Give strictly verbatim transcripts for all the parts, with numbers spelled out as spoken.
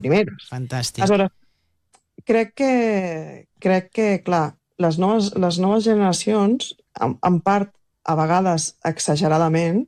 primeres. Fantàstic. Aleshores, crec que, crec que clar, les noves, les noves generacions, en, en part, a vegades exageradament,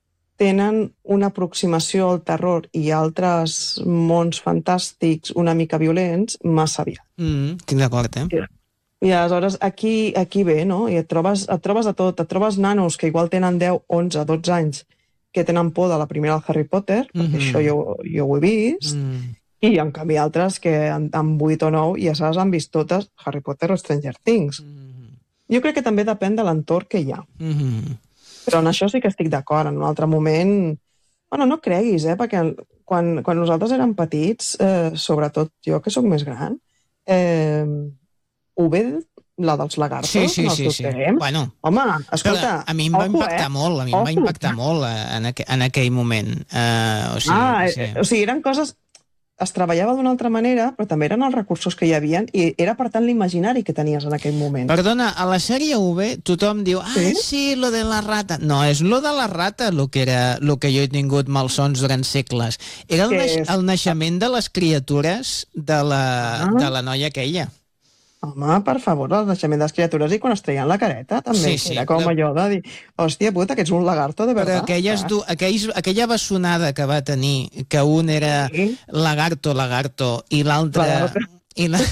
tenen una aproximació al terror i a altres mons fantàstics una mica violents massa aviat. Mm, estic d'acord, eh? I aleshores aquí, aquí ve, no? I et trobes, et trobes de tot. Et trobes nanos que igual tenen deu, onze, dotze anys que tenen por de la primera del Harry Potter, perquè Mhm. això jo, jo ho he vist, Mm. i en canvi altres que amb, amb vuit o nou ja se les han vist totes, Harry Potter o Stranger Things. Mm. Jo crec que també depèn de l'entorn que hi ha. Mm. Però en això sí que estic d'acord. En un altre moment... Bueno, no creguis, eh? Perquè quan, quan nosaltres érem petits, eh, sobretot jo que sóc més gran, eh, ho ve la dels lagartos, Sí, sí, en els sí, teus sí. temps? Bueno, Home, escolta, però a mi em va ojo, impactar eh? molt, a mi em va Ojo. impactar molt eh, en, aqu en aquell moment. Uh, o sigui, Ah, sí. eh, o sigui, eren coses... Es treballava d'una altra manera, però també eren els recursos que hi havia i era, per tant, l'imaginari que tenies en aquell moment. Perdona, a la sèrie U tothom diu ah, sí, Sí? sí lo de la rata. No, és lo de la rata lo que, era, lo que jo he tingut malsons durant segles. Era el, Que naix és- el naixement de les criatures de la, Ah. de la noia aquella. Home, per favor, el naixement de les criatures i quan es treien la careta, també. Sí, sí, era com però- allò de dir, hòstia puta, que ets un lagarto, de Però veritat. aquelles, du aquells, aquella bessonada que va tenir, que un era Sí. lagarto, lagarto, i l'altre... Lagarto. I la...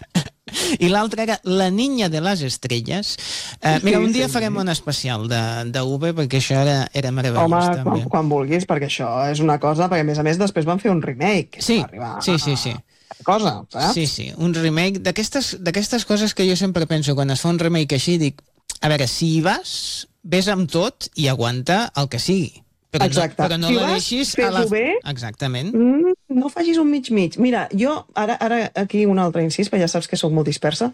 I l'altra era La niña de les estrelles. Eh, mira, Sí, un dia sí, farem sí. un especial de, de U V perquè això era, era meravellós, Home, també. quan, quan vulguis, perquè això és una cosa... Perquè, a més a més, després van fer un remake. que Sí, va arribar sí, sí, sí. a cosa, saps? Sí, sí, un remake d'aquestes d'aquestes coses que jo sempre penso quan es fa un remake així, dic, a veure, si hi vas, ves amb tot i aguanta el que sigui. Però Exacte. no, però no Si la vas, deixis a la... fes-ho bé. Exactament. Mm, no facis un mig-mig. Mira, jo, ara, ara aquí un altre incís, perquè ja saps que sóc molt dispersa.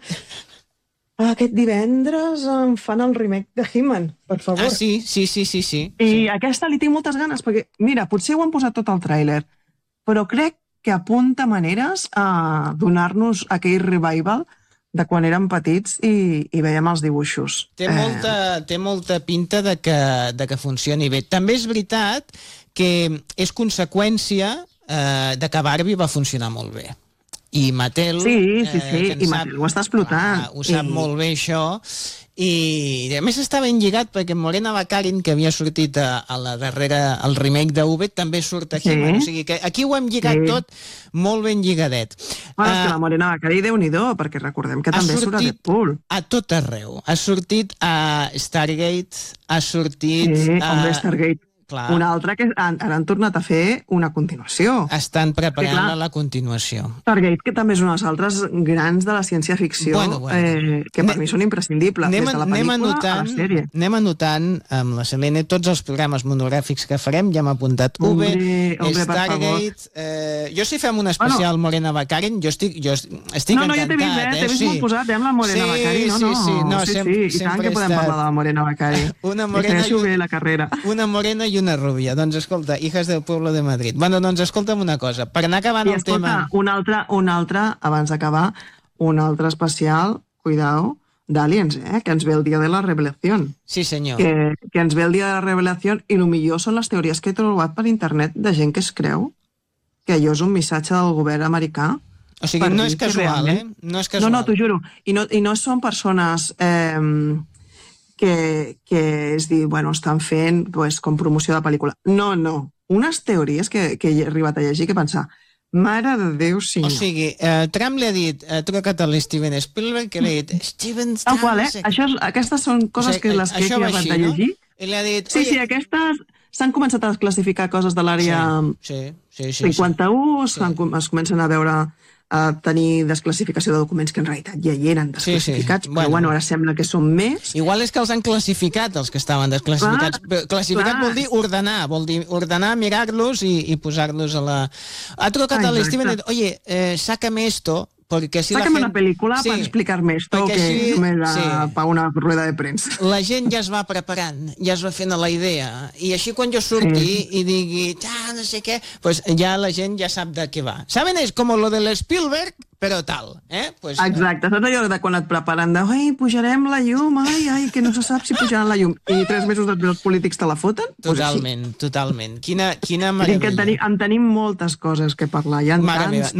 Aquest divendres em fan el remake de He-Man, per favor. Ah, sí, sí, sí, sí, sí. I sí. aquesta li tinc moltes ganes, perquè, mira, potser ho han posat tot al tràiler, però crec que apunta maneres a donar-nos aquell revival de quan érem petits i, i veiem els dibuixos. Té, molta, té molta pinta de que, de que funcioni bé. També és veritat que és conseqüència eh, de que Barbie va funcionar molt bé. I Mattel... Sí, sí, sí, que en i Mattel ho està explotant. Clar, ho sap I- molt bé, això. I a més està ben lligat perquè Morena Baccarin, que havia sortit a, a la darrera, al remake de V, també surt aquí. Sí. O sigui que aquí ho hem lligat Sí. tot molt ben lligadet. Bueno, és Ah, que la Morena Baccarí, Déu-n'hi-do, perquè recordem que també surt a Deadpool. a tot arreu. Ha sortit a Stargate, ha sortit Sí, a... hombre, Stargate. Clar, Una altra que han, ara han tornat a fer una continuació. estan preparant clar. la continuació. Stargate, que també és un dels altres grans de la ciència-ficció, Bueno, bueno. Eh, que per Ne- mi són imprescindibles, Anem, des de la anem, pel·lícula a anotant, la sèrie. anem anotant amb la Selene tots els programes monogràfics que farem, ja hem apuntat U V, Hombre, hombre, per Stargate... Eh, jo si fem un especial bueno, Morena Baccarin, jo estic, jo estic No, no, encantat. jo t'he vist, eh? T'he vist sí. molt posat, eh, amb la Morena Sí, Baccarí. No, sí, no, sí, no, sí, sempre- sí, i tant sempre que he podem estat- parlar de la Morena Baccarí. Una I morena segueixo i- bé la carrera. Una morena i una rubia. Doncs escolta, hijas del pueblo de Madrid. Bueno, doncs escolta'm una cosa, per anar acabant I el escolta, tema... un altre, un altre, abans d'acabar, un altre especial, cuidao, d'Aliens, eh? Que ens ve el dia de la revelació. Sí, senyor. Que, que ens ve el dia de la revelació i el millor són les teories que he trobat per internet de gent que es creu que allò és un missatge del govern americà. O sigui, per no dir és que casual, realment- eh? No és No, casual. no, t'ho juro. I no, I no són persones eh, que, que es diu, bueno, estan fent pues, com promoció de pel·lícula. No, no. Unes teories que, que he arribat a llegir que pensar, mare de Déu, senyor. O sigui, eh, Trump li ha dit, eh, truca't a l'Steven Spielberg, que li ha dit, Steven... Tal qual, eh? no sé què". Això és, aquestes són coses O sigui, que les que he això va arribat així, a no? llegir. I li ha dit... Sí, "Oye, sí, aquestes s'han començat a classificar coses de l'àrea Sí, sí, sí. sí, cinquanta-u, Sí. es, com- es comencen a veure a tenir desclassificació de documents que en realitat ja hi eren Sí, sí. desclassificats, Bueno. però bueno, ara sembla que són més. Igual és que els han classificat, els que estaven desclassificats. Clar, Però classificat clar. vol dir ordenar, vol dir ordenar, mirar-los i, i posar-los a la... Ha trucat a Exacte. l'Steven i ha dit, oye, eh, sácame esto, porque si Sácame la una gent... película Sí, para explicarme esto perquè que així- me da sí. para una rueda de premsa. La gent ja es va preparant, ja es va fent a la idea, i així quan jo surti Sí. i digui, ah, no sé què, pues ja la gent ja sap de què va. ¿Saben? És com lo del Spielberg, però tal. Eh? Pues, Exacte, saps allò de quan et preparen de ai, pujarem la llum, ai, ai, que no se sap si pujaran la llum, i tres mesos després els polítics te la foten? Totalment, pues totalment. Quina, quina meravella. Que en, meravella. tenim, en tenim moltes coses que parlar, hi ha Mare tants... meva.